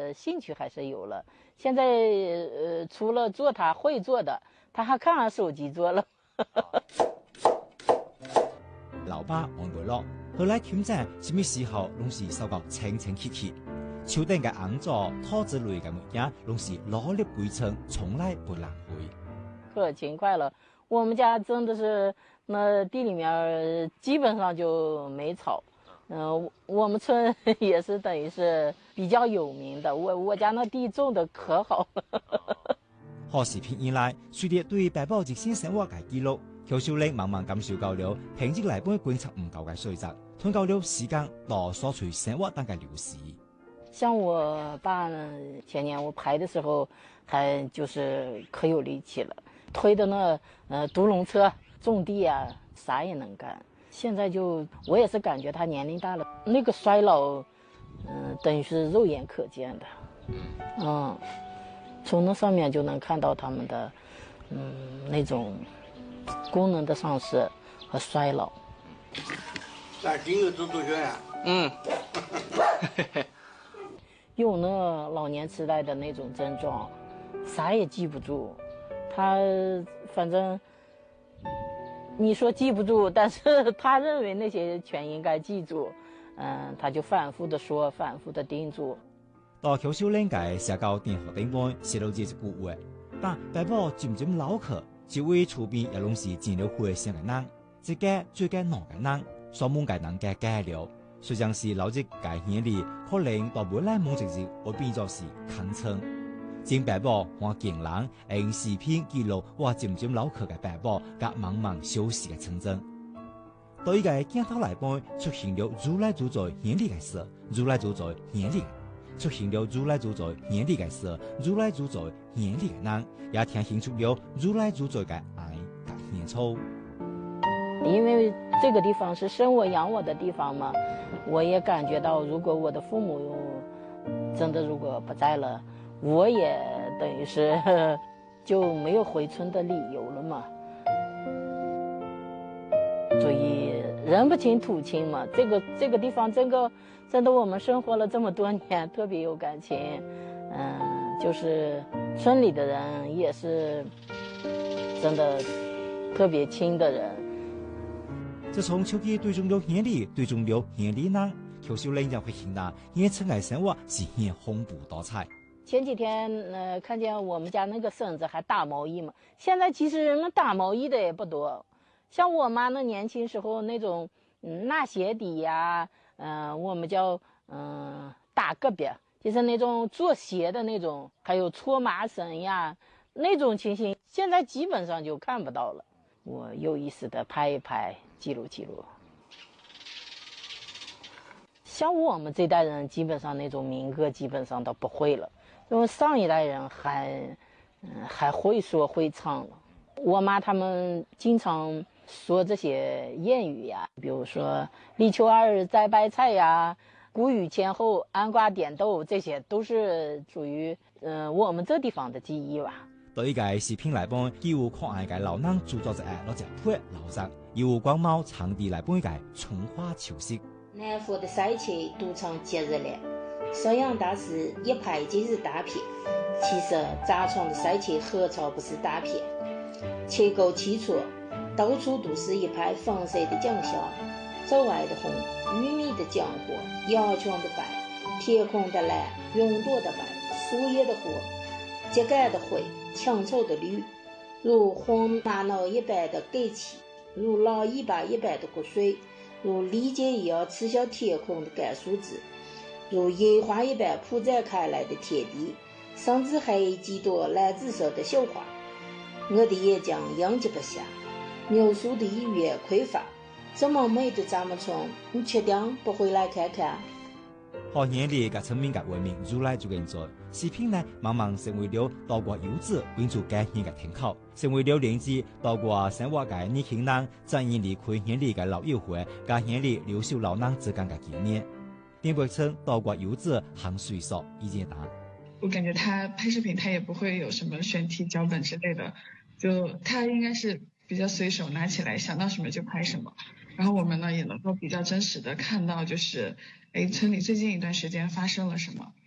的兴趣还是有了。现在除了做他会做的，他还看上手机做了。 老爸王瑞乐，后来圈仔什么时候拢是收到清清气气，手顶嘅红枣、桃子类嘅物件，拢是老力归村，从来不浪费。 可勤快了，我们家真的是那地里面基本上就没草。我们村也是等于是比较有名的，我家那地种的可好了。 何时片以来，随着对白宝日新生活嘅記錄，邱秀玲慢慢感受到了平日嚟本觀察唔夠嘅水質，通夠了時間到掃除生活當嘅流失。 像我爸呢，前年我排的時候，還就是可有力氣了，推的那獨輪車種地啊，啥也能幹。現在就我也是感覺他年齡大了，那個衰老，等於是肉眼可見的。從那上面就能看到他們的，那種功能的喪失和衰老。 那今日做学呀？ 有那老年痴呆的那种症状，啥也记不住。他反正你说记不住，但是他认为那些全应該記住。他就反复的說，反复的叮囑。 到邱秀玲嘅社交電學頂端寫到這句話，但白寶漸漸老去，這位厝邊也攏是見了血性嘅人，自己最嘅老嘅人，雙門嘅人嘅解了。雖然是老日嘅眼裏，可能到未來某一日會變作是坑稱。正白寶和健人用視頻記錄我漸漸老去嘅白寶甲茫茫消逝嘅城鎮。對個鏡頭來講，出現了如來主在眼裏嘅事，如來主在眼裏嘅。出現了如來主在眼裏嘅事，如來主在眼裏嘅人，也聽清楚了如來主在嘅愛甲獻操。 因為這個地方是生我養我的地方嘛，我也感覺到，如果我的父母真的如果不在了，我也等於是就沒有回村的理由了嘛。所以人不親土親嘛，這個地方真的我們生活了這麼多年，特別有感情。就是村裏的人也是真的特別親的人。 自從秋季對中了眼裏，對中了眼裏呢，邱秀玲就會顯得眼城嘅生活是很豐富多彩。 前幾天看見我們家那個孫子還打毛衣嘛，現在其實人們打毛衣的也不多。像我媽那年輕時候那種納鞋底呀，我們叫打個別，就是那種做鞋的那種，還有搓麻繩呀，那種情形現在基本上就看不到了。我有意識的拍一拍，記錄記錄。像我們這代人基本上那種民歌基本上都不會了，因為上一代人還會說會唱了。我媽他們經常說這些諺語呀，比如說立秋二日栽白菜呀，谷雨前後安瓜點豆，這些都是屬於我們這地方的記憶吧。 對個視頻來講，既有可愛嘅老人製作者攞隻配老實，又有光貓場地來講個春花秋色。 南方的賽車都成節日了，邵陽大師一拍就是大片。其實扎廠的賽車何嘗不是大片？切溝起處，到處都是一排粉色的景象，洲外的紅，玉米的漿黃，羊腸的白，天空的藍，雲朵的白，樹葉的黃，秸稭的灰，青草的綠，如黃瑪瑙一般的蓋起，如老尾巴一般的谷穗，如利劍一樣刺向天空的乾樹枝，如野花一般鋪展開來的天地，甚至還有幾朵藍紫色的小花。我的眼睛應接不下，描述的語言匱乏，這麼美的咱們村，你確定不回來看看？ 和眼裏嘅村民嘅文明如來就現在，視頻呢慢慢成為了多個遊子關注感情嘅天口，成為了連接多個生活嘅年輕人，展現離開眼裏嘅老友會，跟眼裏留守老人之間嘅紀念。電北村多個遊子行水手意見大。 我感覺他拍視頻，他也不會有什麼選題腳本之類的，就他應該是比較隨手拿起來，想到什麼就拍什麼。然後我們呢也能夠比較真實的看到，就是村裡最近一段時間發生了什麼。